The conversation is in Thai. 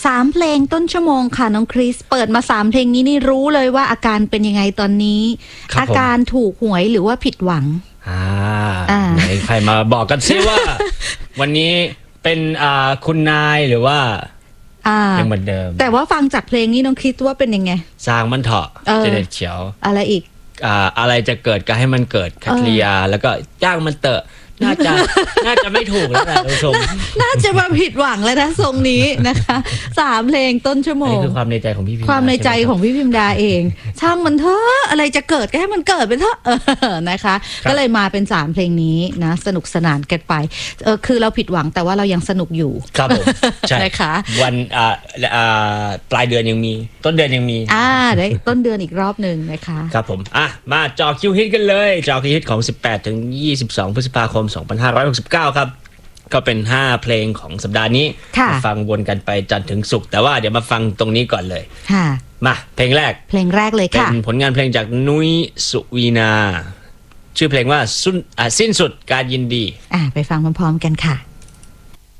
3 เพลงต้นชั่วโมงค่ะน้องคริสเปิดมา3 เพลงนี้นี่รู้เลยว่าอาการเป็นยังไงตอนนี้อาการถูกหวยหรือว่าผิดหวังไหนใครมาบอกกันซิว่า วันนี้เป็นคุณนายหรือว่ายังเหมือนเดิมแต่ว่าฟังจากเพลงนี้น้องคริสว่าเป็นยังไงสร้างมันเถาะเจเด็ดเขียวอะไรอีกอะไรจะเกิดก็ให้มันเกิดคัตเลียแล้วก็ย่างมันเตอะน่าจะไม่ถูกแล้วนะท่านผู้ชมน่าจะมาผิดหวังแล้วนะทรงนี้นะคะ3 เพลงต้นชั่วโมงนี่คือความในใจของพี่พิมดาความในใจของพี่พิมดาเองช่างมันเถอะอะไรจะเกิดก็ให้มันเกิดไปเถอะนะคะก็เลยมาเป็น3 เพลงนี้นะสนุกสนานกันไปคือเราผิดหวังแต่ว่าเรายังสนุกอยู่ครับผมใช่นะคะวันปลายเดือนยังมีต้นเดือนยังมีได้ต้นเดือนอีกรอบหนึ่งนะคะครับผมมาจอคิวฮิตกันเลยจอคิวฮิตของ18 ถึง 22 พฤษภาคม 2569 ครับก็เป็น5 เพลงของสัปดาห์นี้มาฟังวนกันไปจันทร์ถึงศุกร์แต่ว่าเดี๋ยวมาฟังตรงนี้ก่อนเลยมาเพลงแรกเลยค่ะเป็นผลงานเพลงจากนุ้ยสุวีนาชื่อเพลงว่าสิ้นสุดการยินดีไปฟังพร้อมๆกันค่ะ